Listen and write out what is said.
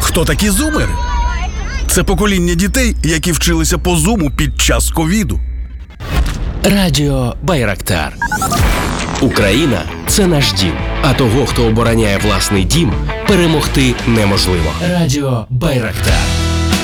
Хто такі зумери? Це покоління дітей, які вчилися по зуму під час ковіду. Радіо Байрактар. Україна – це наш дім. А того, хто обороняє власний дім, перемогти неможливо. Радіо Байрактар.